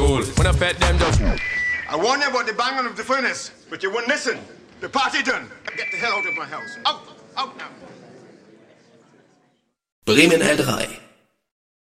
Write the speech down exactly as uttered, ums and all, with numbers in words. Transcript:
cool. When I pet them just. I warned you about the banging of the furnace, but you wouldn't listen. The party done. Get the hell out of my house. Out, out now. Bremen L drei.